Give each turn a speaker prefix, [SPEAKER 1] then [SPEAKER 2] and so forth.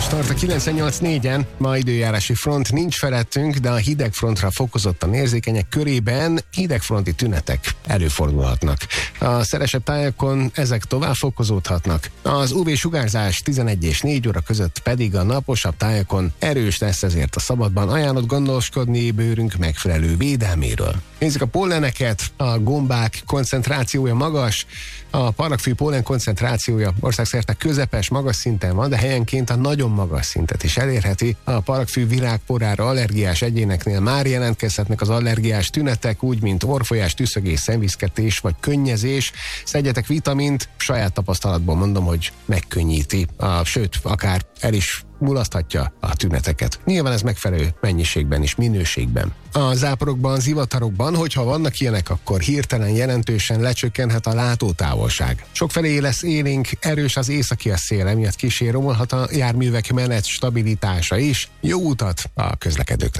[SPEAKER 1] Millás tart a 98.4-en, ma időjárási front nincs felettünk, de a hidegfrontra fokozottan érzékenyek körében hidegfronti tünetek előfordulhatnak. A szelesebb tájakon ezek tovább fokozódhatnak. Az UV-sugárzás 11 és 4 óra között pedig a naposabb tájakon erős lesz, ezért a szabadban ajánlott gondoskodni bőrünk megfelelő védelméről. Nézzük a polleneket, a gombák koncentrációja magas, a paragfű pollen koncentrációja országszerte közepes, magas szinten van, de helyenként a nagyon magas szintet is elérheti. A paragfű virágporára allergiás egyéneknél már jelentkezhetnek az allergiás tünetek, úgy, mint orrfolyás, tüszögés, szemviszketés vagy könnyezés. Szedjetek vitamint, saját tapasztalatból mondom, hogy megkönnyíti, sőt, akár el is mulaszthatja a tüneteket. Nyilván ez megfelelő mennyiségben és minőségben. A záporokban, zivatarokban, hogyha vannak ilyenek, akkor hirtelen jelentősen lecsökkenhet a látótávolság. Sokfelé lesz élénk, erős az északi szél, emiatt kissé romolhat a járművek menet stabilitása is. Jó utat a közlekedőknek!